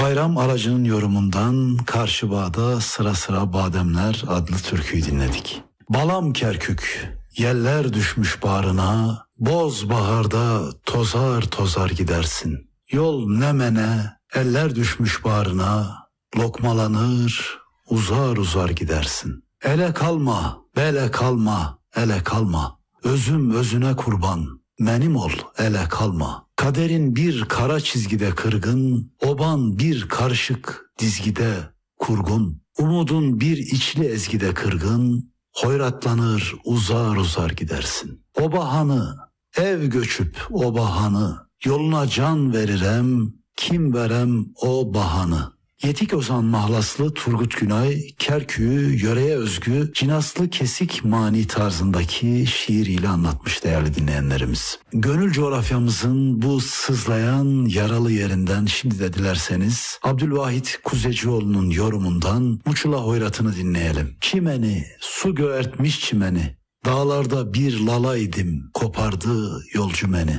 Bayram Aracı'nın yorumundan Karşı Bağ'da Sıra Sıra Bademler adlı türküyü dinledik. Balam Kerkük, yeller düşmüş bağrına, boz baharda tozar tozar gidersin. Yol nemene, eller düşmüş bağrına, lokmalanır, uzar uzar gidersin. Ele kalma, bele kalma, ele kalma. Özüm özüne kurban, benim ol, ele kalma. Kaderin bir kara çizgide kırgın, oban bir karışık dizgide kurgun. Umudun bir içli ezgide kırgın, hoyratlanır uzar uzar gidersin. O bahanı, ev göçüp o bahanı, yoluna can verirem, kim verem o bahanı. Yetik Ozan mahlaslı Turgut Günay, Kerkük'ü yöreye özgü cinaslı kesik mani tarzındaki şiiriyle anlatmış değerli dinleyenlerimiz. Gönül coğrafyamızın bu sızlayan yaralı yerinden şimdi de dilerseniz Abdülvahit Kuzecioğlu'nun yorumundan Muçula Hoyrat'ını dinleyelim. Çimeni, su göğertmiş çimeni, dağlarda bir lalaydım, kopardı yolcu beni.